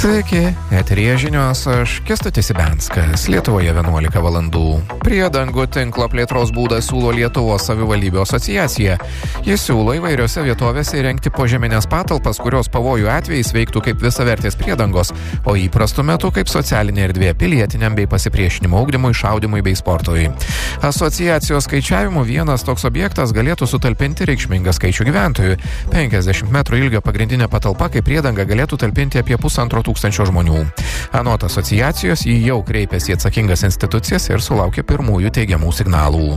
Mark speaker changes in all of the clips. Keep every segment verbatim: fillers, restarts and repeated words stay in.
Speaker 1: Sveiki, eteryje žinios, aš Kęstutis Ibenskas, Lietuvoje vienuolika valandų. Priedangų tinklo plėtros būdą siūlo Lietuvos savivaldybių asociacija. Jis siūlo įvairiose vietovėse įrengti požeminės patalpas, kurios pavojų atvejais veiktų kaip visavertės priedangos, o įprastu metu kaip socialinė erdvė pilietiniam bei pasipriešinimo ugdymui, šaudymui bei sportui. Asociacijos skaičiavimu vienas toks objektas galėtų sutalpinti reikšmingą skaičių gyventojų. penkiasdešimt metrų ilgio pagrindinė patalpa kaip priedanga galėtų talpinti apie pusantro tūkstančio žmonių. Anot asociacijos, jį jau kreipėsi į atsakingas institucijas ir sulaukė pirmųjų teigiamų signalų.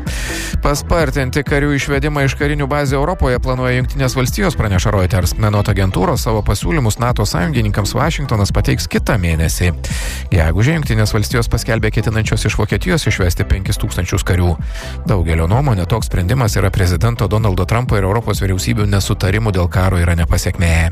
Speaker 1: Paspartinti karių išvedimą iš karinių bazių Europoje planuoja Jungtinės valstijos, praneša Reuters. Anot agentūros, savo pasiūlymus NATO sąjungininkams Vašingtonas pateiks kitą mėnesį. Gegužę Jungtinės valstijos paskelbė ketinančios iš Vokietijos išvesti penkis tūkstančius karių. Daugelio nuomonė, toks sprendimas yra prezidento Donaldo Trumpo ir Europos vyriausybių nesutarimų dėl karo Irane pasekmė.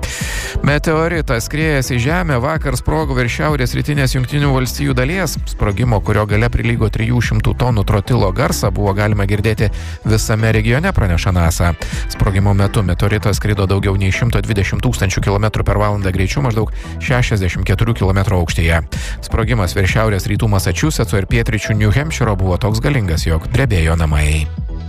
Speaker 1: Meteoritas skriejęs į Žemę vakar sprogo virš šiaurės rytinės Jungtinių valstijų dalies. Sprogimo, kurio galia prilygo trijų šimtų tonų trotilo garsą, buvo galima girdėti visame regione, praneša NASA. Sprogimo metu meteoritas skrido daugiau nei šimtas dvidešimt tūkstančių kilometrų per valandą greičiu maždaug šešiasdešimt keturių kilometrų aukštyje. Sprogimas virš šiaurės rytų Masačusetso ir pietryčių New Hampshiro buvo toks galingas, jog drebėjo namai.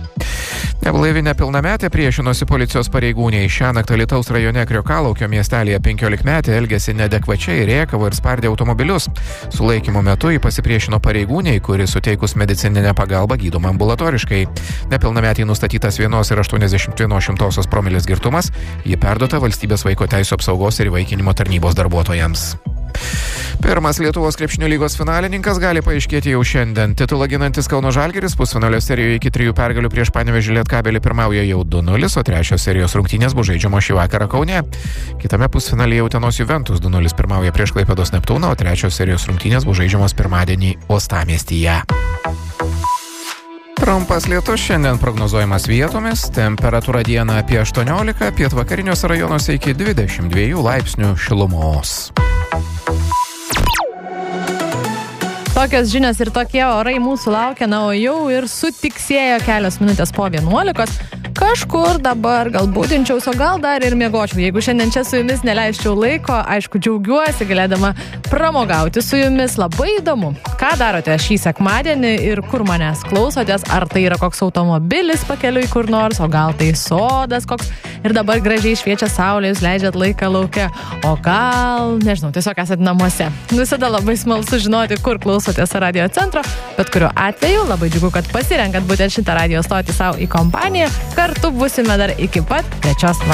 Speaker 1: Neblaivi nepilnametė priešinosi policijos pareigūnei. Šiąnakt Alytaus rajone Kriokalaukio miestelėje penkiolikmetė elgėsi neadekvačiai, rėkavo ir spardė automobilius. Sulaikymo metu ji pasipriešino pareigūnei, kuri suteikus medicininę pagalbą gydoma ambulatoriškai. Nepilnametei nustatytas vienos ir aštuoniasdešimt vienos šimtosios promilės girtumas. Ji perduota valstybės vaiko teisių apsaugos ir įvaikinimo tarnybos darbuotojams. Pirmas Lietuvos krepšinio lygos finalininkas gali paaiškėti jau šiandien. Titulą ginantis Kauno Žalgiris pusfinalio serijoje iki trijų pergalių prieš Panevėžį Lietkabelį pirmauja jau du nulis, o trečios serijos rungtynės bus žaidžiamos šį vakarą Kaune. Kitame pusfinalyje Utenos Juventus du nulis pirmauja prieš Klaipėdos Neptūną, o trečios serijos rungtynės bus žaidžiamos pirmadienį Uostamiestyje. Trumpas lietus šiandien prognozuojamas vietomis, temperatūra dieną apie aštuoniolika, pietvakariniuose rajonuose iki dvidešimt dviejų laipsnių šilumos.
Speaker 2: Tokios žinios ir tokie orai mūsų laukia, na, o jau ir sutiksėjo kelios minutės po vienuolikos. Kažkur dabar gal būdinčiaus, o gal dar ir miegočiau. Jeigu šiandien čia su jumis neleisčiau laiko, aišku, džiaugiuosi galėdama pramogauti su jumis. Labai įdomu, ką darote šį sekmadienį ir kur manęs klausotės. Ar tai yra koks automobilis pakeliui kur nors, o gal tai sodas koks ir dabar gražiai šviečia saulė, jūs leidžiat laiką lauke. O gal, nežinau, tiesiog esat namuose. Visada labai smalsu žinoti, kur klausotės radio centro, bet kuriuo atveju labai džiugu, kad pasirenkat būtent šitą radio stotį savo į kompaniją. Kartu būsime dar iki pat trečios valandos.